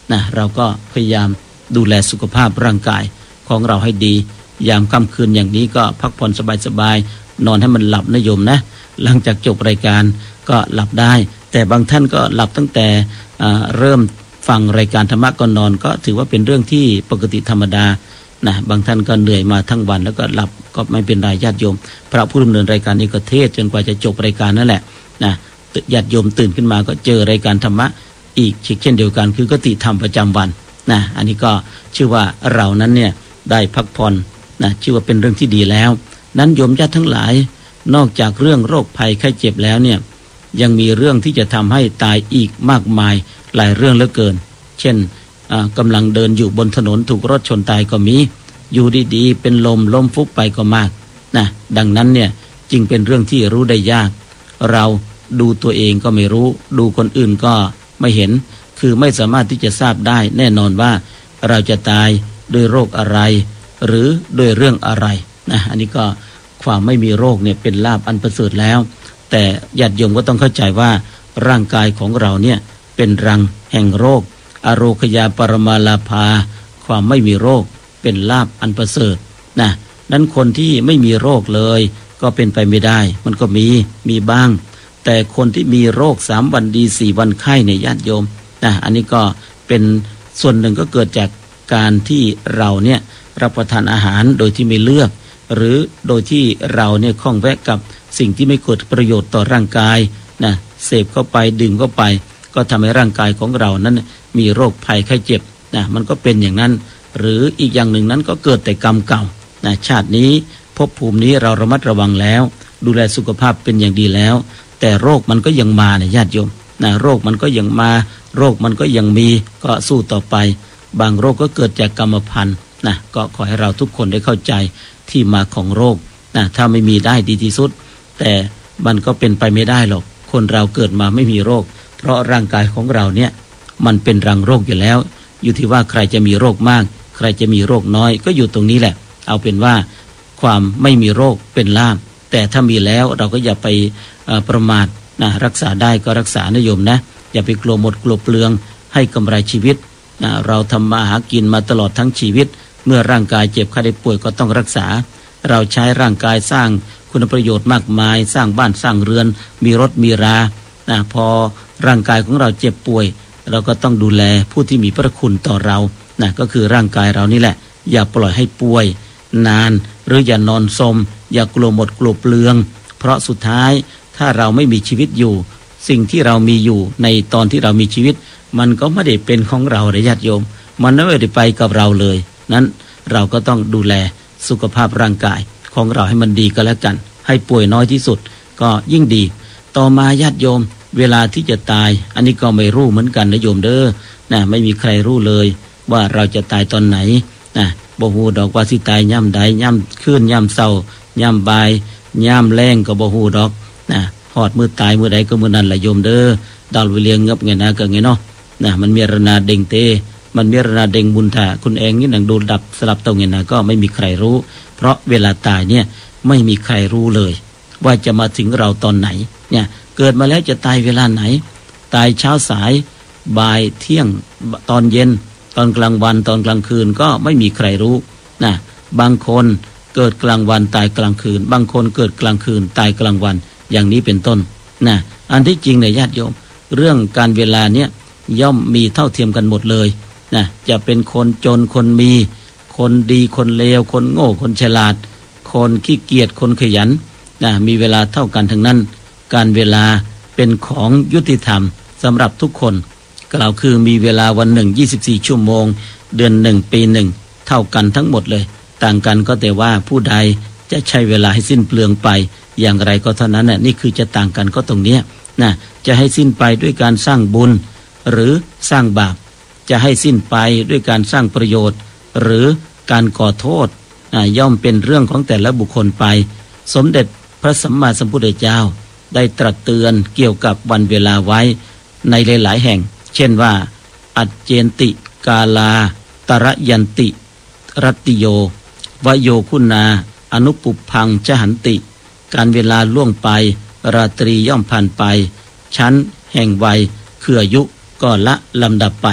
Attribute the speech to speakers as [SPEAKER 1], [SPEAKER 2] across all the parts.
[SPEAKER 1] นะเราก็พยายามดูแลสุขภาพร่างกายของเราให้ดียามค่ำคืนอย่างนี้ก็พักผ่อนสบายๆนอนให้มันหลับนะโยมนะหลังจากจบรายการก็หลับได้แต่บางท่านก็หลับตั้งแต่เริ่มฟังรายการธรรมะก่อนนอนก็ถือว่าเป็นเรื่องที่ปกติธรรมดานะบางท่านก็เหนื่อยมาทั้งวันแล้วก็หลับก็ไม่เป็นไรญาติโยมพระผู้ดำเนินรายการนี้ก็เทศจนกว่าจะจบรายการนั่นแหละนะญาติโยมตื่นขึ้นมาก็เจอรายการธรรมะอีกเช่นเดียวกันคือกติธรรมประจำวันนะอันนี้ก็ชื่อว่าเรานั้นเนี่ยได้พักผ่อนนะชื่อว่าเป็นเรื่องที่ดีแล้วนั้นโยมญาติทั้งหลายนอกจากเรื่องโรคภัยไข้เจ็บแล้วเนี่ยยังมีเรื่องที่จะทำให้ตายอีกมากมายหลายเรื่องเหลือเกินเช่นกำลังเดินอยู่บนถนนถูกรถชนตายก็มีอยู่ดีๆเป็นล้มฟุบไปก็มากนะดังนั้นเนี่ยจึงเป็นเรื่องที่รู้ได้ยากเราดูตัวเองก็ไม่รู้ดูคนอื่นก็ไม่เห็นคือไม่สามารถที่จะทราบได้แน่นอนว่าเราจะตายด้วยโรคอะไรหรือด้วยเรื่องอะไรนะอันนี้ก็ความไม่มีโรคเนี่ยเป็นลาภอันประเสริฐแล้วแต่ญาติโยมก็ต้องเข้าใจว่าร่างกายของเราเนี่ยเป็นรังแห่งโรคอโรคยาปรมาลาภาความไม่มีโรคเป็นลาภอันประเสริฐนะนั้นคนที่ไม่มีโรคเลยก็เป็นไปไม่ได้มันก็มีบ้างแต่คนที่มีโรค3วันดี4วันไข้ในญาติโยมนะอันนี้ก็เป็นส่วนหนึ่งก็เกิดจากการที่เราเนี่ยรับประทานอาหารโดยที่ไม่เลือกหรือโดยที่เราเนี่ยคล้องแวะกับสิ่งที่ไม่เกิดประโยชน์ต่อร่างกายนะเสพเข้าไปดื่มเข้าไปก็ทำให้ร่างกายของเรานั้นมีโรคภัยไข้เจ็บนะมันก็เป็นอย่างนั้นหรืออีกอย่างหนึ่งนั้นก็เกิดแต่กรรมเก่านะชาตินี้ภพภูมินี้เราระมัดระวังแล้วดูแลสุขภาพเป็นอย่างดีแล้วแต่โรคมันก็ยังมานะญาติโยมนะโรคมันก็ยังมาโรคมันก็ยังมีก็สู้ต่อไปบางโรคก็เกิดจากกรรมพันธุ์นะก็ขอให้เราทุกคนได้เข้าใจที่มาของโรคนะถ้าไม่มีได้ดีที่สุดแต่มันก็เป็นไปไม่ได้หรอกคนเราเกิดมาไม่มีโรคเพราะร่างกายของเราเนี่ยมันเป็นรังโรคอยู่แล้วอยู่ที่ว่าใครจะมีโรคมากใครจะมีโรคน้อยก็อยู่ตรงนี้แหละเอาเป็นว่าความไม่มีโรคเป็นลาภแต่ถ้ามีแล้วเราก็อย่าไปประมาทนะรักษาได้ก็รักษานะโยมนะอย่าไปกลัวหมดกลัวเปลืองให้กำไรชีวิตนะเราทำมาหากินมาตลอดทั้งชีวิตเมื่อร่างกายเจ็บไข้ได้ป่วยก็ต้องรักษาเราใช้ร่างกายสร้างคุณประโยชน์มากมายสร้างบ้านสร้างเรือนมีรถมีรานะพอร่างกายของเราเจ็บป่วยเราก็ต้องดูแลผู้ที่มีพระคุณต่อเรานะก็คือร่างกายเรานี่แหละอย่าปล่อยให้ป่วยนานหรืออย่านอนสมอย่ากลัวหมดกลัวเปลืองเพราะสุดท้ายถ้าเราไม่มีชีวิตอยู่สิ่งที่เรามีอยู่ในตอนที่เรามีชีวิตมันก็ไม่ได้เป็นของเราเลยญาติโยมมันไม่ได้ไปกับเราเลยนั้นเราก็ต้องดูแลสุขภาพร่างกายของเราให้มันดีก็แล้วกันให้ป่วยน้อยที่สุดก็ยิ่งดีต่อมาญาติโยมเวลาที่จะตายอันนี้ก็ไม่รู้เหมือนกันนะโยมเด้อนะไม่มีใครรู้เลยว่าเราจะตายตอนไหนนะบ่ฮู้ดอกว่าสิตายย่ำใดย่ำคืนย่ำเศร้าย่ำบ่ายย่ำแรงก็บ่ฮู้ดอกนะหอดมือตายมือใดก็มือนั้นแหละโยมเด้อดาวเลียงงับไงนะก็ไงเนาะนะมันมีรนาเด้งเตมันมีรนาเด้งบุญท่าคุณเองนี่หนังดูดับสลับตรงไงนะก็ไม่มีใครรู้เพราะเวลาตายเนี่ยไม่มีใครรู้เลยว่าจะมาถึงเราตอนไหนเนี่ยเกิดมาแล้วจะตายเวลาไหนตายเช้าสายบ่ายเที่ยงตอนเย็นตอนกลางวันตอนกลางคืนก็ไม่มีใครรู้นะบางคนเกิดกลางวันตายกลางคืนบางคนเกิดกลางคืนตายกลางวันอย่างนี้เป็นต้นนะอันที่จริงเนี่ยญาติโยมเรื่องการเวลาเนี่ยย่อมมีเท่าเทียมกันหมดเลยนะจะเป็นคนจนคนมีคนดีคนเลวคนโง่คนฉลาดคนขี้เกียจคนขยันนะมีเวลาเท่ากันทั้งนั้นการเวลาเป็นของยุติธรรมสำหรับทุกคนกล่าวคือมีเวลาวันหนึ่ง24ชั่วโมงเดือนหนึ่งปีหนึ่งเท่ากันทั้งหมดเลยต่างกันก็แต่ว่าผู้ใดจะใช้เวลาให้สิ้นเปลืองไปอย่างไรก็เท่านั้นน่ะนี่คือจะต่างกันก็ตรงเนี้ยนะจะให้สิ้นไปด้วยการสร้างบุญหรือสร้างบาปจะให้สิ้นไปด้วยการสร้างประโยชน์หรือการก่อโทษย่อมเป็นเรื่องของแต่ละบุคคลไปสมเด็จพระสัมมาสัมพุทธเจ้าได้ตรัสเตือนเกี่ยวกับวันเวลาไว้ในหลายๆแห่งเช่นว่าอัจเจนติกาลาตระยันติรัตติโยวโยคุณาอนุปุพังจหันติการเวลาล่วงไปราตรีย่อมผ่านไปชั้นแห่งวัยคืออายุก็ละลำดับไป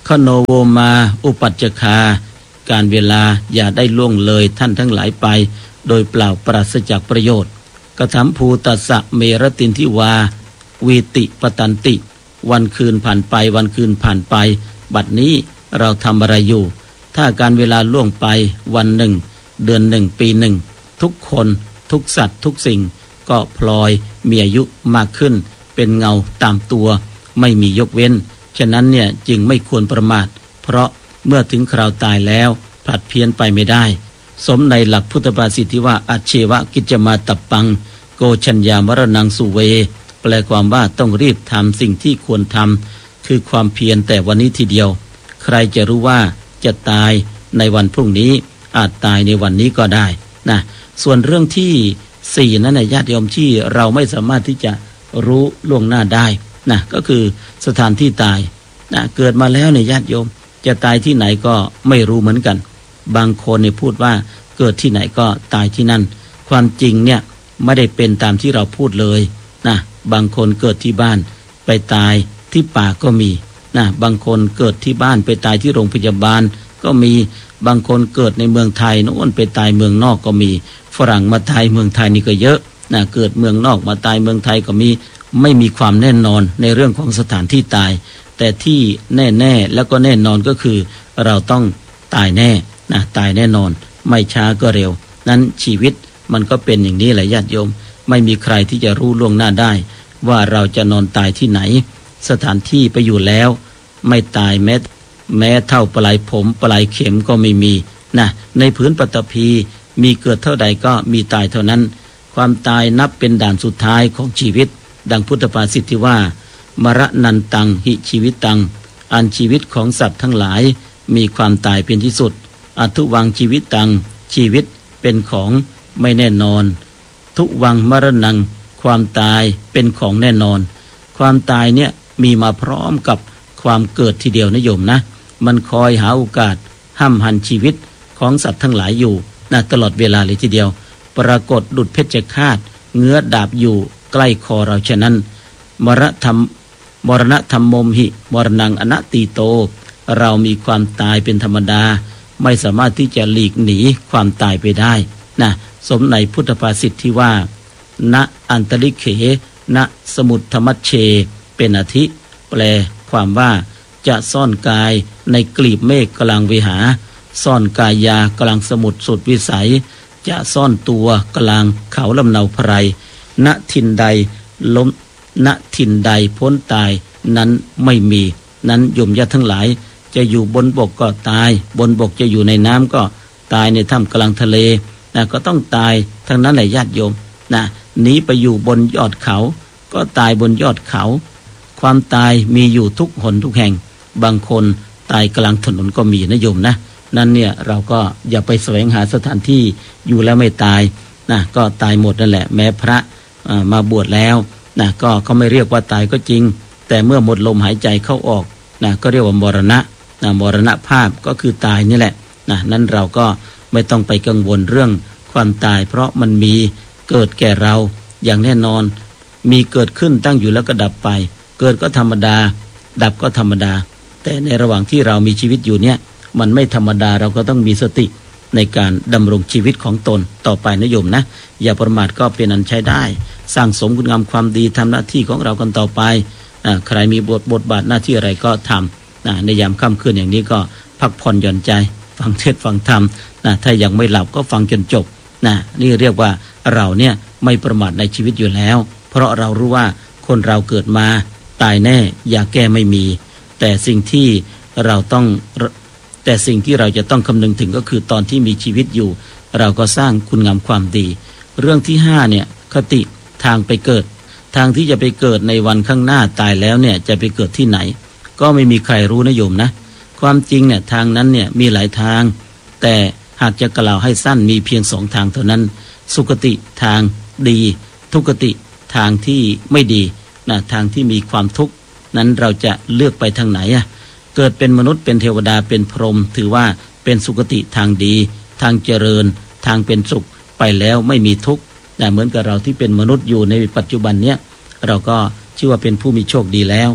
[SPEAKER 1] คโนโวมาอุปัจจคาการเวลาอย่าได้ล่วงเลยท่านทั้งหลายไปโดยเปล่าปราศจากประโยชน์กถัมภูตัสสะเมรตินทิวาวีติปตันติวันคืนผ่านไปวันคืนผ่านไปบัดนี้เราทำอะไรอยู่ถ้าการเวลาล่วงไปวันหนึ่งเดือนหนึ่งปีหนึ่งทุกคนทุกสัตว์ทุกสิ่งก็พลอยมีอายุมากขึ้นเป็นเงาตามตัวไม่มียกเว้นฉะนั้นเนี่ยจึงไม่ควรประมาทเพราะเมื่อถึงคราวตายแล้วผลัดเพี้ยนไปไม่ได้สมในหลักพุทธภาษิตที่ว่าอัจเชวะกิจจมาตับปังโกชัญญามรณังสุเวแปลความว่าต้องรีบทำสิ่งที่ควรทำคือความเพียรแต่วันนี้ทีเดียวใครจะรู้ว่าจะตายในวันพรุ่งนี้อาจตายในวันนี้ก็ได้นะส่วนเรื่องที่4นั้นนะญาติโยมที่เราไม่สามารถที่จะรู้ล่วงหน้าได้นะก็คือสถานที่ตายนะเกิดมาแล้วเนี่ยญาติโยมจะตายที่ไหนก็ไม่รู้เหมือนกันบางคนเนี่ยพูดว่าเกิดที่ไหนก็ตายที่นั่นความจริงเนี่ยไม่ได้เป็นตามที่เราพูดเลยนะบางคนเกิดที่บ้านไปตายที่ป่าก็มีนะบางคนเกิดที่บ้านไปตายที่โรงพยาบาลก็มีบางคนเกิดในเมืองไทยโน่นไปตายเมืองนอกก็มีฝรั่งมาตายเมืองไทยนี่ก็เยอะนะเกิดเมืองนอกมาตายเมืองไทยก็มีไม่มีความแน่นอนในเรื่องของสถานที่ตายแต่ที่แน่ๆแล้วก็แน่นอนก็คือเราต้องตายแน่นะตายแน่นอนไม่ช้าก็เร็วนั้นชีวิตมันก็เป็นอย่างนี้แหละญาติโยมไม่มีใครที่จะรู้ล่วงหน้าได้ว่าเราจะนอนตายที่ไหนสถานที่ไปอยู่แล้วไม่ตายแม้เท่าปลายผมปลายเข็มก็ไม่มีนะในผืนปฐพีมีเกิดเท่าใดก็มีตายเท่านั้นความตายนับเป็นด่านสุดท้ายของชีวิตดังพุทธภาษิตที่ว่ามรณันตังหิชีวิตตังอันชีวิตของสัตว์ทั้งหลายมีความตายเป็นที่สุดอทุวังชีวิตตังชีวิตเป็นของไม่แน่นอนทุวังมรณังความตายเป็นของแน่นอนความตายเนี่ยมีมาพร้อมกับความเกิดทีเดียวนะโยมนะมันคอยหาโอกาสห้ำหั่นชีวิตของสัตว์ทั้งหลายอยู่นะตลอดเวลาเลยทีเดียวปรากฏดุจเพชฌฆาตเงื้อดาบอยู่ใกล้คอเราฉะนั้นมรณะธรรมมมหิมรณังอนัตติโตเรามีความตายเป็นธรรมดาไม่สามารถที่จะหลีกหนีความตายไปได้นะสมในพุทธภาษิตที่ว่าณอันตริเขณสมุทธมัชเชเป็นอธิแปลความว่าจะซ่อนกายในกลีบเมฆกลางวิหารซ่อนกายากลางสมุทรสุดวิสัยจะซ่อนตัวกลางเขาลำเนาไพรณทินใดล้มณทินใดพ้นตายนั้นไม่มีนั้นโยมญาติทั้งหลายจะอยู่บนบกก็ตายบนบกจะอยู่ในน้ำก็ตายในถ้ำกลางทะเลนะก็ต้องตายทั้งนั้นแหละญาติโยมนะหนีไปอยู่บนยอดเขาก็ตายบนยอดเขาความตายมีอยู่ทุกหนทุกแห่งบางคนตายกลางถนนก็มีนะโยมนะนั้นเนี่ยเราก็อย่าไปแสวงหาสถานที่อยู่แล้วไม่ตายนะก็ตายหมดนั่นแหละแม้พระมาบวชแล้วนะก็เขาไม่เรียกว่าตายก็จริงแต่เมื่อหมดลมหายใจเข้าออกนะก็เรียกว่ามรณะนะมรณภาพก็คือตายนี่แหละนะนั้นเราก็ไม่ต้องไปกังวลเรื่องความตายเพราะมันมีเกิดแก่เราอย่างแน่นอนมีเกิดขึ้นตั้งอยู่แล้วก็ดับไปเกิดก็ธรรมดาดับก็ธรรมดาแต่ในระหว่างที่เรามีชีวิตอยู่เนี่ยมันไม่ธรรมดาเราก็ต้องมีสติในการดำรงชีวิตของตนต่อไปนะโยมนะอย่าประมาทก็เป็นอันใช้ได้สร้างสมคุณงามความดีทำหน้าที่ของเรากันต่อไปใครมีบทบาทหน้าที่อะไรก็ทำในยามค่ำคืนอย่างนี้ก็พักผ่อนหย่อนใจฟังเทศน์ฟังธรรมถ้ายังไม่หลับก็ฟังจนจบนี่เรียกว่าเราเนี่ยไม่ประมาทในชีวิตอยู่แล้วเพราะเรารู้ว่าคนเราเกิดมาตายแน่อย่าแก้ไม่มีแต่สิ่งที่เราจะต้องคำนึงถึงก็คือตอนที่มีชีวิตอยู่เราก็สร้างคุณงามความดีเรื่องที่5เนี่ยคติทางไปเกิดทางที่จะไปเกิดในวันข้างหน้าตายแล้วเนี่ยจะไปเกิดที่ไหนก็ไม่มีใครรู้นะโยมนะความจริงเนี่ยทางนั้นเนี่ยมีหลายทางแต่หากจะกล่าวให้สั้นมีเพียง2ทางเท่านั้นสุคติทางดีทุกติทางที่ไม่ดีทางที่มีความทุกข์นั้นเราจะเลือกไปทางไหนเกิดเป็นมนุษย์เป็นเทวดาเป็นพรหมถือว่าเป็นสุคติทางดีทางเจริญทางเป็นสุขไปแล้วไม่มีทุกข์เหมือนกับเราที่เป็นมนุษย์อยู่ในปัจจุบันเนี้ยเราก็ชื่อว่าเป็นผู้มีโชคดีแล้ว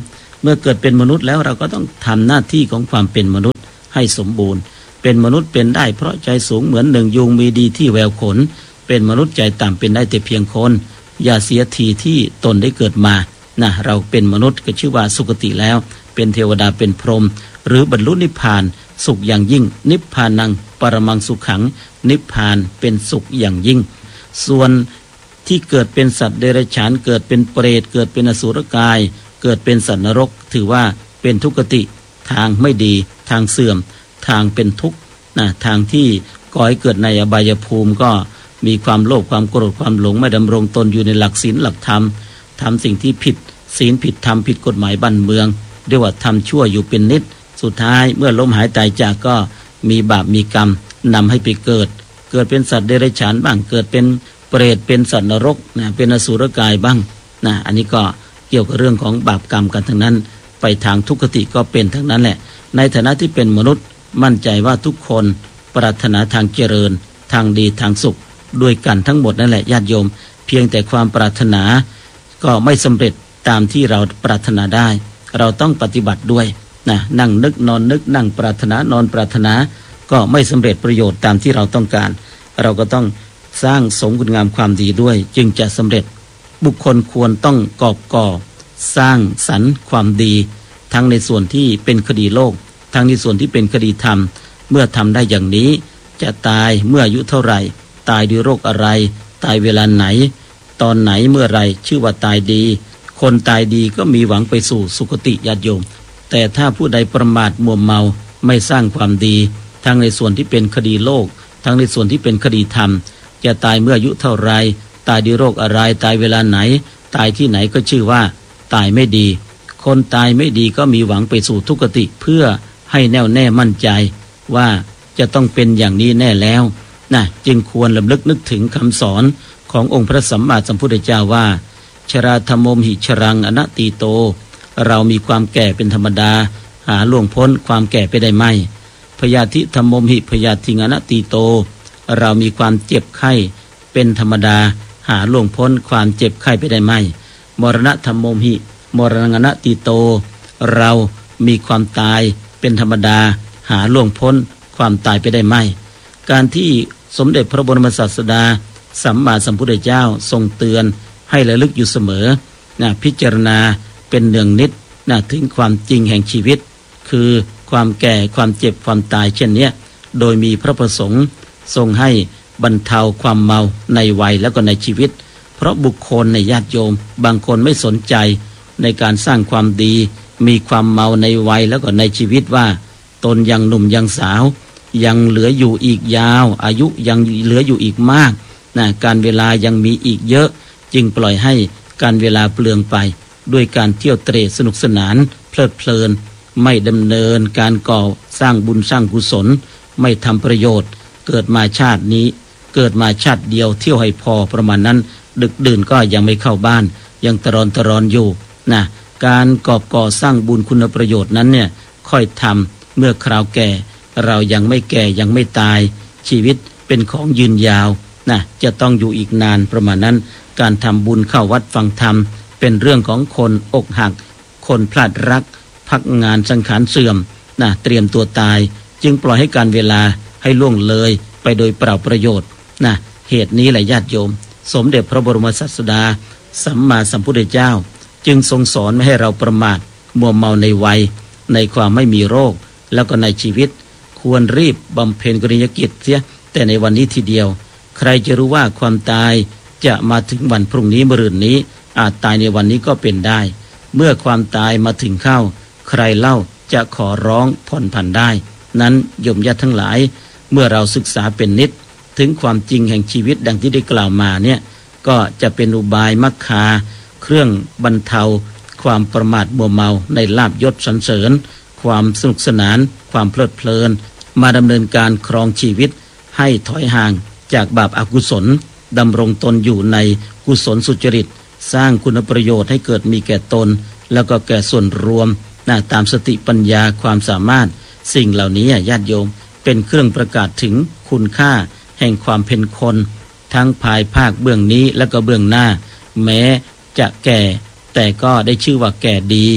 [SPEAKER 1] เมื่อเกิดเป็นมนุษย์แล้วเราก็ต้องทำหน้าที่ของความเป็นมนุษย์ให้สมบูรณ์เป็นมนุษย์เป็นได้เพราะใจสูงเหมือนหนึ่งยุงมีดีที่แววขนเป็นมนุษย์ใจต่ำเป็นได้แต่เพียงคนอย่าเสียทีที่ตนได้เกิดมานะเราเป็นมนุษย์ก็ชื่อว่าสุคติแล้วเป็นเทวดาเป็นพรหมหรือบรรลุนิพพานสุขอย่างยิ่งนิพพานังปรมังสุขังนิพพานเป็นสุขอย่างยิ่งส่วนที่เกิดเป็นสัตว์เดรัจฉานเกิดเป็นเปรตเกิดเป็นอสุรกายเกิดเป็นสัตว์นรกถือว่าเป็นทุกขติทางไม่ดีทางเสื่อมทางเป็นทุกข์นะทางที่ก่อให้เกิดในอบายภูมิก็มีความโลภความโกรธความหลงไม่ดำรงตนอยู่ในหลักศีลหลักธรรมทำสิ่งที่ผิดศีลผิดธรรมผิดกฎหมายบ้านเมืองเรียกว่าทำชั่วอยู่เป็นนิดสุดท้ายเมื่อล้มหายตายจากก็มีบาปมีกรรมนำให้ไปเกิดเป็นสัตว์เดรัจฉานบ้างเกิดเป็นเปรตเป็นสัตว์นรกนะเป็นอสุรกายบ้างนะอันนี้ก็เกี่ยวกับเรื่องของบาปกรรมกันทั้งนั้นไปทางทุกขติก็เป็นทั้งนั้นแหละในฐานะที่เป็นมนุษย์มั่นใจว่าทุกคนปรารถนาทางเจริญทางดีทางสุขด้วยกันทั้งหมดนั่นแหละญาติโยมเพียงแต่ความปรารถนาก็ไม่สำเร็จตามที่เราปรารถนาได้เราต้องปฏิบัติด้วยนะนั่งนึกนอนนึกนั่งปรารถนานอนปรารถนาก็ไม่สำเร็จประโยชน์ตามที่เราต้องการเราก็ต้องสร้างสมคุณงามความดีด้วยจึงจะสำเร็จบุคคลควรต้องกอบก่อสร้างสรรค์ความดีทั้งในส่วนที่เป็นคดีโลกทั้งในส่วนที่เป็นคดีธรรมเมื่อทำได้อย่างนี้จะตายเมื่ออายุเท่าไหร่ตายด้วยโรคอะไรตายเวลาไหนตอนไหนเมื่อไรชื่อว่าตายดีคนตายดีก็มีหวังไปสู่สุคติญาติโยมแต่ถ้าผู้ใดประมาทมัวเมาไม่สร้างความดีทั้งในส่วนที่เป็นคดีโลกทั้งในส่วนที่เป็นคดีธรรมจะตายเมื่ออายุเท่าไรตายด้วยโรคอะไรตายเวลาไหนตายที่ไหนก็ชื่อว่าตายไม่ดีคนตายไม่ดีก็มีหวังไปสู่ทุกติเพื่อให้แน่วแน่มั่นใจว่าจะต้องเป็นอย่างนี้แน่แล้วนะจึงควรรำลึกนึกถึงคำสอนขององค์พระสัมมาสัมพุทธเจ้าว่าชราธรรมมหิชรังอนัตติโตเรามีความแก่เป็นธรรมดาหาล่วงพ้นความแก่ไปได้ไหมพยาธิธรรมมหิพยาธิอนัตติโตเรามีความเจ็บไข้เป็นธรรมดาหาล่วงพ้นความเจ็บไข้ไปได้ไหมมรณะธรรมมหิมรณะอนัตติโตเรามีความตายเป็นธรรมดาหาล่วงพ้นความตายไปได้ไหมการที่สมเด็จพระบรมศาสดาสัมมาสัมพุทธเจ้าทรงเตือนให้ระลึกอยู่เสมอพิจารณาเป็นเนืองนิดถึงความจริงแห่งชีวิตคือความแก่ความเจ็บความตายเช่นนี้โดยมีพระประสงค์ทรงให้บรรเทาความเมาในวัยแล้วก็ในชีวิตเพราะบุคคลในญาติโยมบางคนไม่สนใจในการสร้างความดีมีความเมาในวัยแล้วก็ในชีวิตว่าตนยังหนุ่มยังสาวยังเหลืออยู่อีกยาวอายุยังเหลืออยู่อีกมากการเวลายังมีอีกเยอะจึงปล่อยให้การเวลาเปลืองไปด้วยการเที่ยวเตร่สนุกสนานเพลิดเพลินไม่ดำเนินการก่อสร้างบุญสร้างกุศลไม่ทำประโยชน์เกิดมาชาตินี้เกิดมาชาติเดียวเที่ยวให้พอประมาณนั้นดึกดื่นก็ยังไม่เข้าบ้านยังตรอนอยู่การก่อสร้างบุญคุณประโยชน์นั้นเนี่ยค่อยทำเมื่อคราวแก่เรายังไม่แก่ยังไม่ตายชีวิตเป็นของยืนยาวจะต้องอยู่อีกนานประมาณนั้นการทำบุญเข้าวัดฟังธรรมเป็นเรื่องของคนอกหักคนพลาดรักพักงานสังขารเสื่อมเตรียมตัวตายจึงปล่อยให้การเวลาให้ล่วงเลยไปโดยเปล่าประโยชน์เหตุนี้แหละญาติโยมสมเด็จพระบรมศาสดาสัมมาสัมพุทธเจ้าจึงทรงสอนไม่ให้เราประมาทมัวเมาในวัยในความไม่มีโรคแล้วก็ในชีวิตควรรีบบำเพ็ญกรณียกิจเสียแต่ในวันนี้ทีเดียวใครจะรู้ว่าความตายจะมาถึงวันพรุ่งนี้มะรืนนี้อาจตายในวันนี้ก็เป็นได้เมื่อความตายมาถึงเข้าใครเล่าจะขอร้องผ่อนผันได้นั้นโยมญาติทั้งหลายเมื่อเราศึกษาเป็นนิดถึงความจริงแห่งชีวิตดังที่ได้กล่าวมาเนี่ยก็จะเป็นอุบายมรรคาเครื่องบรรเทาความประมาทมัวเมาในลาภยศสรรเสริญความสนุกสนานความเพลิดเพลินมาดำเนินการครองชีวิตให้ถอยห่างจากบาปอกุศลดำรงตนอยู่ในกุศลสุจริตสร้างคุณประโยชน์ให้เกิดมีแก่ตนแล้วก็แก่ส่วนรวมตามสติปัญญาความสามารถสิ่งเหล่านี้ญาติโยมเป็นเครื่องประกาศถึงคุณค่าแห่งความเป็นคนทั้งภายภาคเบื้องนี้และก็เบื้องหน้าแม้จะแก่แต่ก็ได้ชื่อว่าแก่ดี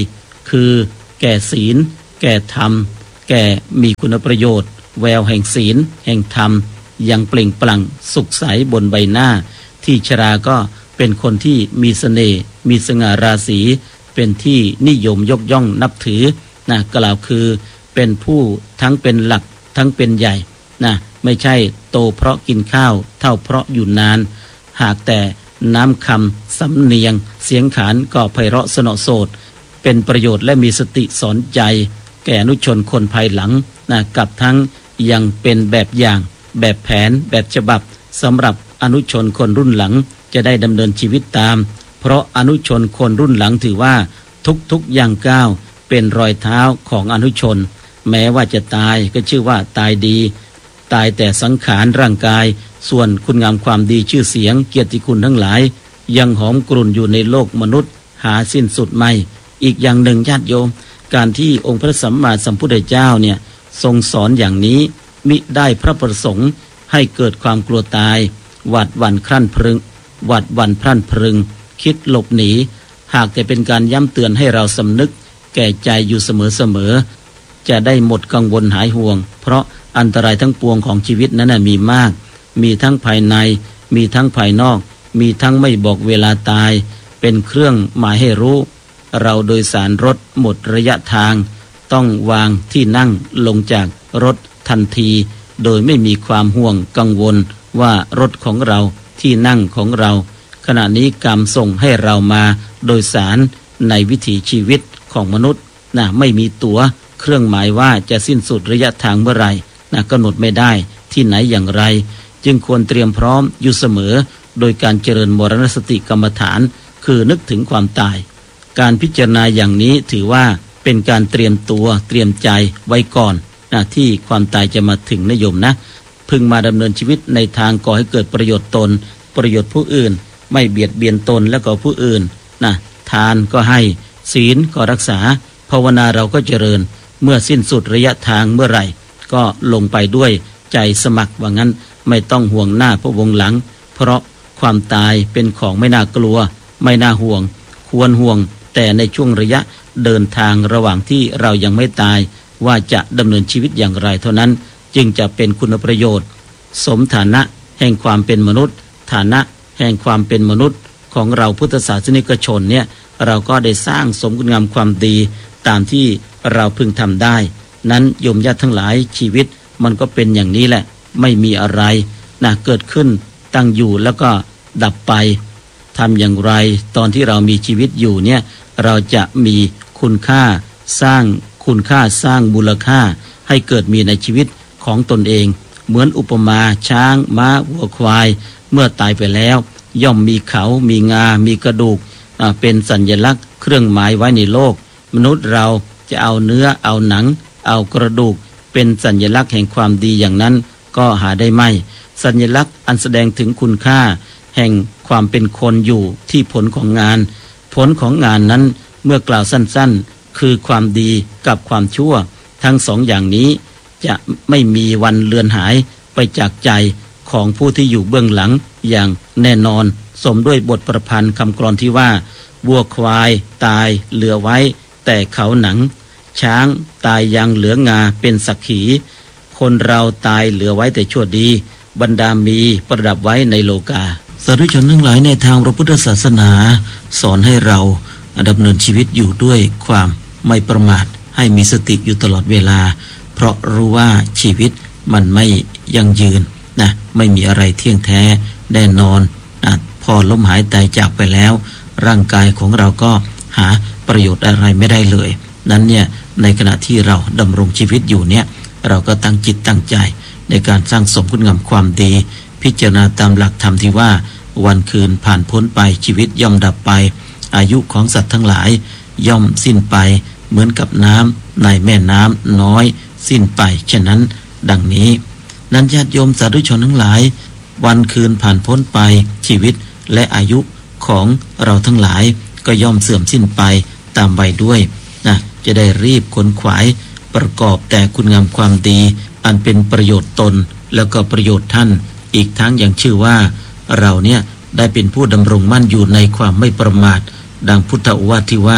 [SPEAKER 1] คือแก่ศีลแก่ธรรมแก่มีคุณประโยชน์แววแห่งศีลแห่งธรรมยังเปล่งปลั่งสุขใสบนใบหน้าที่ชราก็เป็นคนที่มีเสน่ห์มีสง่าราศีเป็นที่นิยมยกย่องนับถือนะกล่าวคือเป็นผู้ทั้งเป็นหลักทั้งเป็นใหญ่นะไม่ใช่โตเพราะกินข้าวเท่าเพราะอยู่นานหากแต่น้ำคำสำเนียงเสียงขานก็ไพเราะสนอโสดเป็นประโยชน์และมีสติสอนใจแก่อนุชนคนภายหลังนะกับทั้งยังเป็นแบบอย่างแบบแผนแบบฉบับสำหรับอนุชนคนรุ่นหลังจะได้ดำเนินชีวิตตามเพราะอนุชนคนรุ่นหลังถือว่าทุกอย่างก้าวเป็นรอยเท้าของอนุชนแม้ว่าจะตายก็ชื่อว่าตายดีตายแต่สังขารร่างกายส่วนคุณงามความดีชื่อเสียงเกียรติคุณทั้งหลายยังหอมกรุ่นอยู่ในโลกมนุษย์หาสิ้นสุดไม่อีกอย่างหนึ่งญาติโยมการที่องค์พระสัมมาสัมพุทธเจ้าเนี่ยทรงสอนอย่างนี้มิได้พระประสงค์ให้เกิดความกลัวตายหวาดหวั่นพรั่นพรึงคิดหลบหนีหากแต่เป็นการย้ำเตือนให้เราสำนึกแก่ใจอยู่เสมอจะได้หมดกังวลหายห่วงเพราะอันตรายทั้งปวงของชีวิตนั้นมีมากมีทั้งภายในมีทั้งภายนอกมีทั้งไม่บอกเวลาตายเป็นเครื่องหมายให้รู้เราโดยสารรถหมดระยะทางต้องวางที่นั่งลงจากรถทันทีโดยไม่มีความห่วงกังวลว่ารถของเราที่นั่งของเราขณะนี้กรรมส่งให้เรามาโดยสารในวิถีชีวิตของมนุษย์ไม่มีตั๋วเครื่องหมายว่าจะสิ้นสุดระยะทางเมื่อไหร่กำหนดไม่ได้ที่ไหนอย่างไรจึงควรเตรียมพร้อมอยู่เสมอโดยการเจริญมรณสติกรรมฐานคือนึกถึงความตายการพิจารณาอย่างนี้ถือว่าเป็นการเตรียมตัวเตรียมใจไว้ก่อนที่ความตายจะมาถึงนะโยมนะพึงมาดำเนินชีวิตในทางก่อให้เกิดประโยชน์ตนประโยชน์ผู้อื่นไม่เบียดเบียนตนและก็ผู้อื่นทานก็ให้ศีลก็รักษาภาวนาเราก็เจริญเมื่อสิ้นสุดระยะทางเมื่อไหร่ก็ลงไปด้วยใจสมัครว่างั้นไม่ต้องห่วงหน้าพระวงหลังเพราะความตายเป็นของไม่น่ากลัวไม่น่าห่วงควรห่วงแต่ในช่วงระยะเดินทางระหว่างที่เรายังไม่ตายว่าจะดำเนินชีวิตอย่างไรเท่านั้นจึงจะเป็นคุณประโยชน์สมฐานะแห่งความเป็นมนุษย์ฐานะแห่งความเป็นมนุษย์ของเราพุทธศาสนิกชนเนี่ยเราก็ได้สร้างสมคุณงามความดีตามที่เราพึงทำได้นั้นโยมญาติทั้งหลายชีวิตมันก็เป็นอย่างนี้แหละไม่มีอะไรเกิดขึ้นตั้งอยู่แล้วก็ดับไปทำอย่างไรตอนที่เรามีชีวิตอยู่เนี่ยเราจะมีคุณค่าสร้างคุณค่าสร้างมูลค่าให้เกิดมีในชีวิตของตนเองเหมือนอุปมาช้างม้าวัวควายเมื่อตายไปแล้วย่อมมีเขามีงามีกระดูกเป็นสัญลักษณ์เครื่องหมายไว้ในโลกมนุษย์เราจะเอาเนื้อเอาหนังเอากระดูกเป็นสัญลักษณ์แห่งความดีอย่างนั้นก็หาได้ไม่สัญลักษณ์อันแสดงถึงคุณค่าแห่งความเป็นคนอยู่ที่ผลของงานผลของงานนั้นเมื่อกล่าวสั้นๆคือความดีกับความชั่วทั้งสองอย่างนี้จะไม่มีวันเลือนหายไปจากใจของผู้ที่อยู่เบื้องหลังอย่างแน่นอนสมด้วยบทประพันธ์คำกลอนที่ว่าวัวควายตายเหลือไว้แต่เขาหนังช้างตายยังเหลืองาเป็นสักขีคนเราตายเหลือไว้แต่ชั่วดีบรรดามีประดับไว้ในโลกาสาธุชนทั้งหลายในทางพระพุทธศาสนาสอนให้เราดำเนินชีวิตอยู่ด้วยความไม่ประมาทให้มีสติอยู่ตลอดเวลาเพราะรู้ว่าชีวิตมันไม่ยั่งยืนไม่มีอะไรเที่ยงแท้แน่นอนพอล้มหายตายจากไปแล้วร่างกายของเราก็หาประโยชน์อะไรไม่ได้เลยนั้นเนี่ยในขณะที่เราดำรงชีวิตอยู่เนี่ยเราก็ตั้งจิตตั้งใจในการสร้างสมคุณงามความดีพิจารณาตามหลักธรรมที่ว่าวันคืนผ่านพ้นไปชีวิตย่อมดับไปอายุของสัตว์ทั้งหลายย่อมสิ้นไปเหมือนกับน้ำในแม่น้ำน้อยสิ้นไปฉะนั้นดังนี้นั้นญาติโยมสาธุชนทั้งหลายวันคืนผ่านพ้นไปชีวิตและอายุของเราทั้งหลายก็ย่อมเสื่อมสิ้นไปตามวัยด้วยจะได้รีบขนขวายประกอบแต่คุณงามความดีอันเป็นประโยชน์ตนแล้วก็ประโยชน์ท่านอีกทั้งยังชื่อว่าเราเนี่ยได้เป็นผู้ดำรงมั่นอยู่ในความไม่ประมาทดังพุทธโอวาทที่ว่า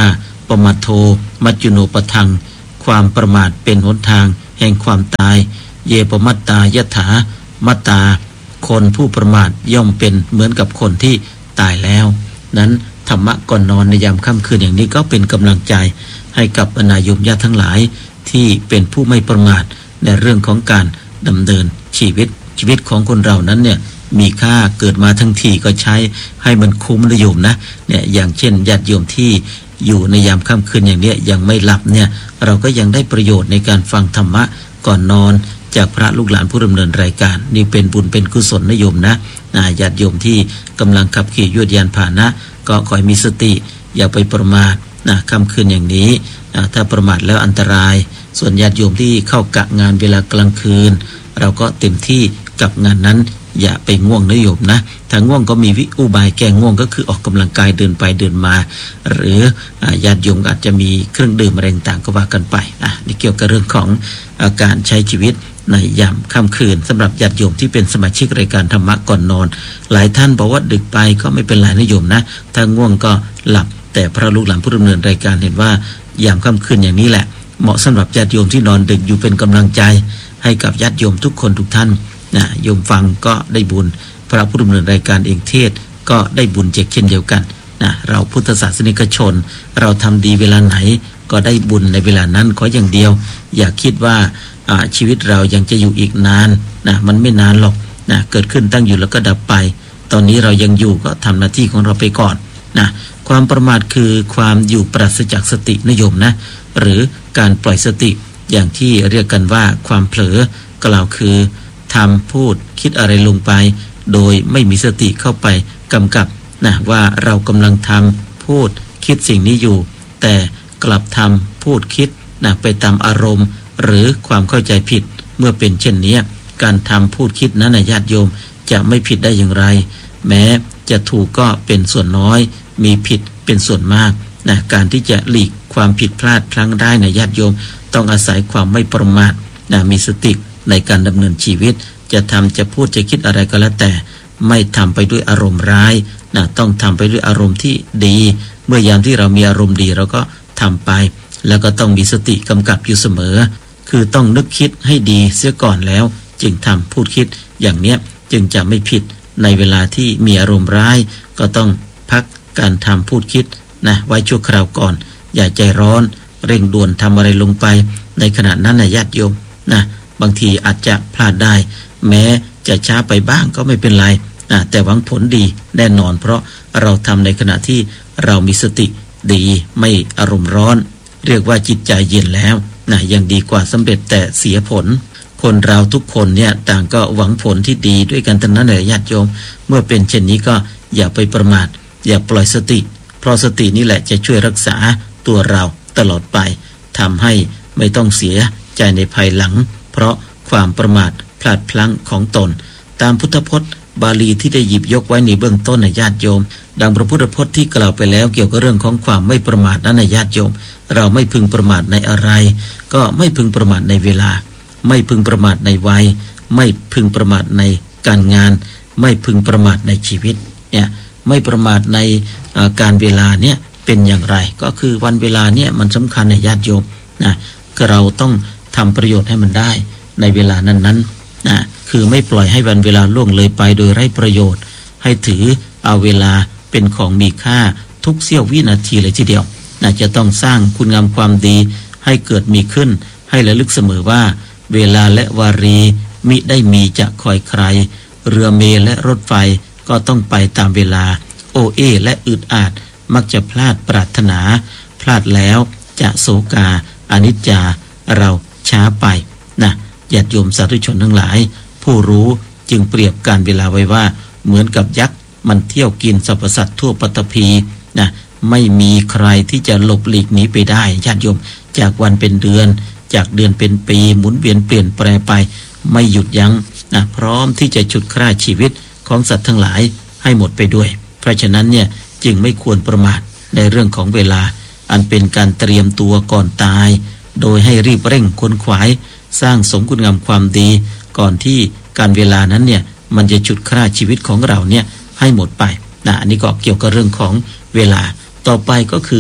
[SPEAKER 1] ปมาโทมัจจุโนปทังความประมาทเป็นหนทางแห่งความตายเยปมัตตายถามัตตาคนผู้ประมาทย่อมเป็นเหมือนกับคนที่ตายแล้วนั้นธรรมะก่อนนอนในยามค่ำคืนอย่างนี้ก็เป็นกำลังใจให้กับบรรดาโยมญาติทั้งหลายที่เป็นผู้ไม่ประมาทในเรื่องของการดำเนินชีวิตของคนเรานั้นเนี่ยมีค่าเกิดมาทั้งทีก็ใช้ให้มันคุ้มนะโยมนะเนี่ยอย่างเช่นญาติโยมที่อยู่ในยามค่ำคืนอย่างนี้ยังไม่หลับเนี่ยเราก็ยังได้ประโยชน์ในการฟังธรรมะก่อนนอนจากพระลูกหลานผู้ดำเนินรายการนี่เป็นบุญเป็นกุศลนะโยมนะญาติโยมที่กำลังขับขี่ยวดยานพาหนะก็ขอให้มีสติอย่าไปประมาทค่ำคืนอย่างนี้ถ้าประมาทแล้วอันตรายส่วนญาติโยมที่เข้ากะงานเวลากลางคืนเราก็เต็มที่กับงานนั้นอย่าไปง่วงนะโยมนะถ้าง่วงก็มีวิอุบายแก้ง่วงก็คือออกกำลังกายเดินไปเดินมาหรือญาติโยมอาจจะมีเครื่องดื่มอะไรต่างก็ว่ากันไปนี่เกี่ยวกับเรื่องของการใช้ชีวิตในยามค่ำคืนสำหรับญาติโยมที่เป็นสมาชิกรายการธรรมะก่อนนอนหลายท่านบอกว่าดึกไปก็ไม่เป็นไรนะโยมนะถ้าง่วงก็หลับแต่พระลูกหลานผู้ดำเนินรายการเห็นว่ายามค่ำคืนอย่างนี้แหละเหมาะสำหรับญาติโยมที่นอนดึกอยู่เป็นกำลังใจให้กับญาติโยมทุกคนทุกท่านโยมฟังก็ได้บุญพระผู้ดำเนินรายการเองเทศก็ได้บุญเช่นเดียวกันเราพุทธศาสนิกชนเราทำดีเวลาไหนก็ได้บุญในเวลานั้นขออย่างเดียวอย่าคิดว่าชีวิตเรายังจะอยู่อีกนานมันไม่นานหรอกเกิดขึ้นตั้งอยู่แล้วก็ดับไปตอนนี้เรายังอยู่ก็ทำหน้าที่ของเราไปก่อนความประมาทคือความอยู่ปราศจากสตินิยมนะหรือการปล่อยสติอย่างที่เรียกกันว่าความเผลอกล่าวคือทำพูดคิดอะไรลงไปโดยไม่มีสติเข้าไปกำกับว่าเรากำลังทำพูดคิดสิ่งนี้อยู่แต่กลับทำพูดคิดไปตามอารมณ์หรือความเข้าใจผิดเมื่อเป็นเช่นนี้การทำพูดคิดนั้นญาติโยมจะไม่ผิดได้อย่างไรแม้จะถูกก็เป็นส่วนน้อยมีผิดเป็นส่วนมากการที่จะหลีกความผิดพลาดพลั้งได้ญาติโยมต้องอาศัยความไม่ประมาทมีสติในการดำเนินชีวิตจะทำจะพูดจะคิดอะไรก็แล้วแต่ไม่ทำไปด้วยอารมณ์ร้ายต้องทำไปด้วยอารมณ์ที่ดีเมื่อยามที่เรามีอารมณ์ดีเราก็ทำไปแล้วก็ต้องมีสติกำกับอยู่เสมอคือต้องนึกคิดให้ดีเสียก่อนแล้วจึงทำพูดคิดอย่างเนี้ยจึงจะไม่ผิดในเวลาที่มีอารมณ์ร้ายก็ต้องพักการทำพูดคิดไว้ชั่วคราวก่อนอย่าใจร้อนเร่งด่วนทำอะไรลงไปในขณะนั้นญาติโยมบางทีอาจจะพลาดได้แม้จะช้าไปบ้างก็ไม่เป็นไรแต่หวังผลดีแน่นอนเพราะเราทำในขณะที่เรามีสติดีไม่อารมณ์ร้อนเรียกว่าจิตใจเย็นแล้วยังดีกว่าสำเร็จแต่เสียผลคนเราทุกคนเนี่ยต่างก็หวังผลที่ดีด้วยกันทั้งนั้นเลยญาติโยมเมื่อเป็นเช่นนี้ก็อย่าไปประมาทอย่าปล่อยสติเพราะสตินี่แหละจะช่วยรักษาตัวเราตลอดไปทำให้ไม่ต้องเสียใจในภายหลังเพราะความประมาทพลาดพลั้งของตนตามพุทธพจน์บาลีที่ได้หยิบยกไว้ในเบื้องต้นญาติโยมดังพระพุทธพจน์ที่กล่าวไปแล้วเกี่ยวกับเรื่องของความไม่ประมาทนั้นญาติโยมเราไม่พึงประมาทในอะไรก็ไม่พึงประมาทในเวลาไม่พึงประมาทในวัยไม่พึงประมาทในการงานไม่พึงประมาทในชีวิตเนี่ยไม่ประมาทในการเวลาเนี่ยเป็นอย่างไรก็คือวันเวลาเนี่ยมันสำคัญญาติโยมก็เราต้องทำประโยชน์ให้มันได้ในเวลานั้นคือไม่ปล่อยให้วันเวลาล่วงเลยไปโดยไร้ประโยชน์ให้ถือเอาเวลาเป็นของมีค่าทุกเสี้ยววินาทีเลยทีเดียวจะต้องสร้างคุณงามความดีให้เกิดมีขึ้นให้ระลึกเสมอว่าเวลาและวารีมิได้มีจะคอยใครเรือเมล์และรถไฟก็ต้องไปตามเวลาโอเอและอึดอาดมักจะพลาดปรารถนาพลาดแล้วจะโศกาอนิจจาเราช้าไปญาติโยมสาธุชนทั้งหลายผู้รู้จึงเปรียบการเวลาไว้ว่าเหมือนกับยักษ์มันเที่ยวกินสรรพสัตว์ทั่วปฐพีไม่มีใครที่จะหลบหลีกหนีไปได้ญาติโยมจากวันเป็นเดือนจากเดือนเป็นปีหมุนเวียนเปลี่ยนแปลไปไม่หยุดยั้งพร้อมที่จะฉุดฆ่าชีวิตของสัตว์ทั้งหลายให้หมดไปด้วยเพราะฉะนั้นเนี่ยจึงไม่ควรประมาทในเรื่องของเวลาอันเป็นการเตรียมตัวก่อนตายโดยให้รีบเร่งค้นขวายสร้างสมคุณงามความดีก่อนที่การเวลานั้นเนี่ยมันจะฉุดฆ่าชีวิตของเราเนี่ยให้หมดไปอันนี้ก็เกี่ยวกับเรื่องของเวลาต่อไปก็คือ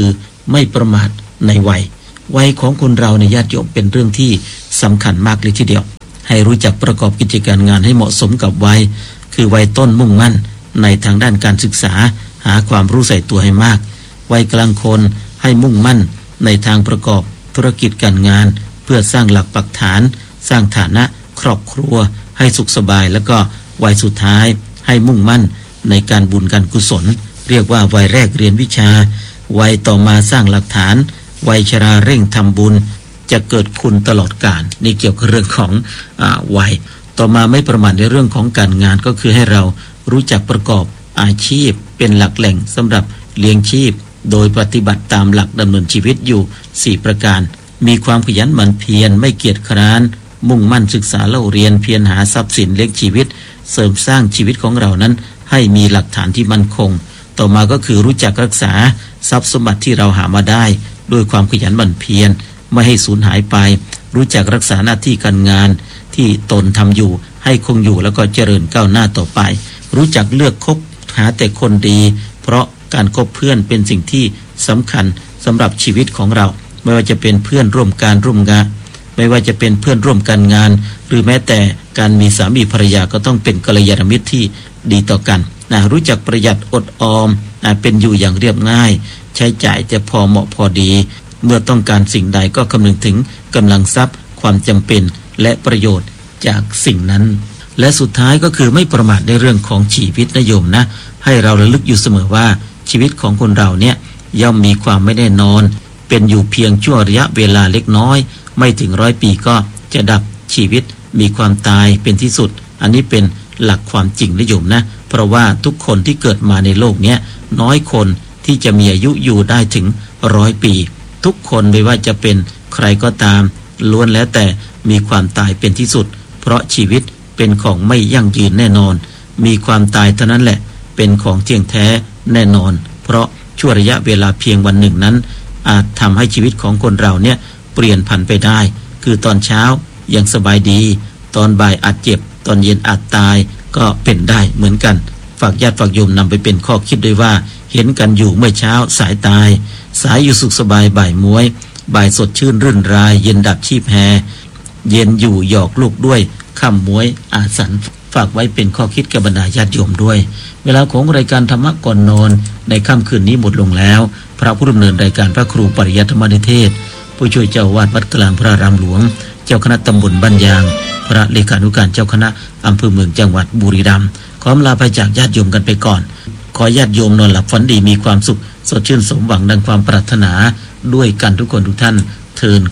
[SPEAKER 1] ไม่ประมาทในวัยของคนเราในญาติโยมเป็นเรื่องที่สำคัญมากเลยทีเดียวให้รู้จักประกอบกิจการงานให้เหมาะสมกับวัยคือวัยต้นมุ่งมั่นในทางด้านการศึกษาหาความรู้ใส่ตัวให้มากวัยกลางคนให้มุ่งมั่นในทางประกอบธุรกิจการงานเพื่อสร้างหลักปักฐานสร้างฐานะครอบครัวให้สุขสบายแล้วก็วัยสุดท้ายให้มุ่งมั่นในการบุญการกุศลเรียกว่าวัยแรกเรียนวิชาวัยต่อมาสร้างหลักฐานวัยชราเร่งทำบุญจะเกิดคุณตลอดกาลนี่เกี่ยวกับเรื่องของวัยต่อมาไม่ประมาทในเรื่องของการงานก็คือให้เรารู้จักประกอบอาชีพเป็นหลักแหล่งสำหรับเลี้ยงชีพโดยปฏิบัติตามหลักดำเนินชีวิตอยู่4ประการมีความขยันหมั่นเพียรไม่เกียจคร้านมุ่งมั่นศึกษาเล่าเรียนเพียรหาทรัพย์สินเลี้ยงชีวิตเสริมสร้างชีวิตของเรานั้นให้มีหลักฐานที่มั่นคงต่อมาก็คือรู้จักรักษาทรัพย์สมบัติที่เราหามาได้ด้วยความขยันหมั่นเพียรไม่ให้สูญหายไปรู้จักรักษาหน้าที่การงานที่ตนทำอยู่ให้คงอยู่แล้วก็เจริญก้าวหน้าต่อไปรู้จักเลือกคบหาแต่คนดีเพราะการคบเพื่อนเป็นสิ่งที่สำคัญสำหรับชีวิตของเราไม่ว่าจะเป็นเพื่อนร่วมการร่วมงานไม่ว่าจะเป็นเพื่อนร่วมการงานหรือแม้แต่การมีสามีภรรยาก็ต้องเป็นกัลยาณมิตรที่ดีต่อกันรู้จักประหยัดอดออมเป็นอยู่อย่างเรียบง่ายใช้จ่ายจะพอเหมาะพอดีเมื่อต้องการสิ่งใดก็คำนึงถึงกำลังทรัพย์ความจำเป็นและประโยชน์จากสิ่งนั้นและสุดท้ายก็คือไม่ประมาทในเรื่องของชีวิตนะโยมนะให้เราระลึกอยู่เสมอว่าชีวิตของคนเราเนี่ยย่อมมีความไม่แน่นอนเป็นอยู่เพียงชั่วระยะเวลาเล็กน้อยไม่ถึง100 ปีก็จะดับชีวิตมีความตายเป็นที่สุดอันนี้เป็นหลักความจริงนะโยมนะเพราะว่าทุกคนที่เกิดมาในโลกนี้น้อยคนที่จะมีอายุอยู่ได้ถึง100 ปีทุกคนไม่ว่าจะเป็นใครก็ตามล้วนแล้วแต่มีความตายเป็นที่สุดเพราะชีวิตเป็นของไม่ยั่งยืนแน่นอนมีความตายเท่านั้นแหละเป็นของเที่ยงแท้แน่นอนเพราะชั่วระยะเวลาเพียงวันหนึ่งนั้นอาจทำให้ชีวิตของคนเราเนี่ยเปลี่ยนผันไปได้คือตอนเช้ายังสบายดีตอนบ่ายอาจเจ็บตอนเย็นอาจตายก็เป็นได้เหมือนกันฝากญาติฝากโยมนำไปเป็นข้อคิดด้วยว่าเห็นกันอยู่เมื่อเช้าสายตายสายอยู่สุขสบายบ่ายม้วยบ่ายสดชื่นรื่นรายเย็นดับชีพแฮเย็นอยู่หยอกลูกด้วยค่ำม้วยอาสันฝากไว้เป็นข้อคิดกับบรรดาญาติโยมด้วยเวลาของรายการธรรมะก่อนนอนในค่ำคืนนี้หมดลงแล้วพระผู้ดำเนินรายการพระครูปริยัติธรรมนิเทศผู้ช่วยเจ้าวาดวัดกลางพระรามหลวงเจ้าคณะตำบลบ้านยางพระเลขานุการเจ้าคณะอำเภอเมืองจังหวัดบุรีรัมย์ขอลาไปจากญาติโยมกันไปก่อนขอญาติโยมนอนหลับฝันดีมีความสุขสดชื่นสมหวังดังความปรารถนาด้วยกันทุกคนทุกท่านเทิน